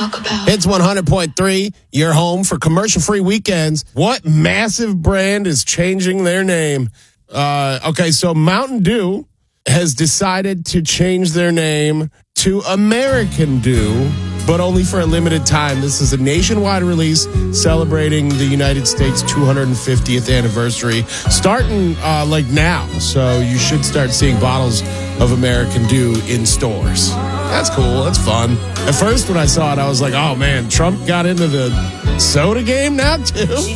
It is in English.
talk about? It's 100.3, your home for commercial-free weekends. What massive brand is changing their name? Okay, so Mountain Dew has decided to change their name to American Dew, but only for a limited time. This is a nationwide release celebrating the United States 250th anniversary, starting like now. So you should start seeing bottles of American Dew in stores. That's cool. That's fun. At first, when I saw it, I was like, oh, man, Trump got into the soda game now, too?